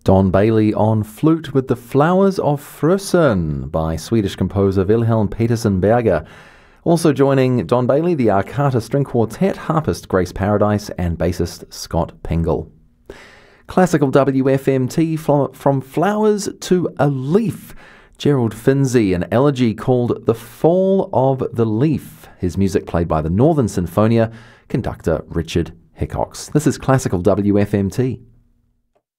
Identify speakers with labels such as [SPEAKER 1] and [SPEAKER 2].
[SPEAKER 1] Don Bailey on flute with the Flowers of Frösön by Swedish composer Wilhelm Petersen Berger. Also joining Don Bailey, the Arcata String Quartet, harpist Grace Paradise and bassist Scott Pengel. Classical WFMT from flowers to a leaf. Gerald Finzi, an elegy called The Fall of the Leaf. His music played by the Northern Sinfonia, conductor Richard Hickox. This is Classical WFMT.